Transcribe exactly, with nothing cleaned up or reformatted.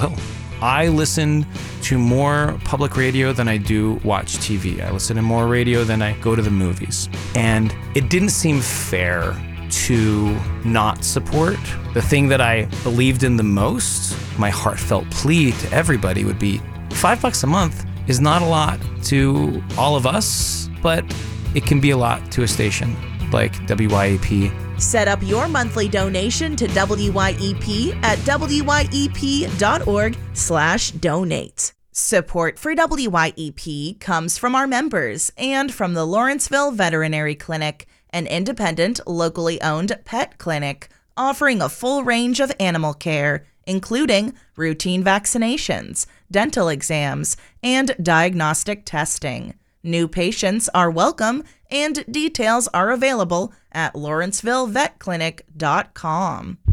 will. I listen to more public radio than I do watch T V. I listen to more radio than I go to the movies. And it didn't seem fair to not support the thing that I believed in the most. My heartfelt plea to everybody would be five bucks a month is not a lot to all of us, but it can be a lot to a station like W Y E P. Set up your monthly donation to W Y E P at W Y E P dot org slash donate. Support for W Y E P comes from our members and from the Lawrenceville Veterinary Clinic, an independent, locally owned pet clinic offering a full range of animal care, including routine vaccinations, dental exams, and diagnostic testing. New patients are welcome, and details are available at Lawrenceville Vet Clinic dot com.